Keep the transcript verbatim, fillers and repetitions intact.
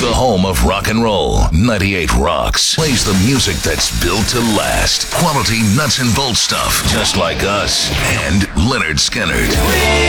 The home of rock and roll. ninety-eight Rocks plays the music that's built to last. Quality nuts and bolts stuff, just like us. And Leonard Skinner.